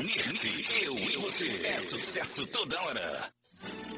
Mirth, eu e você. É sucesso toda hora.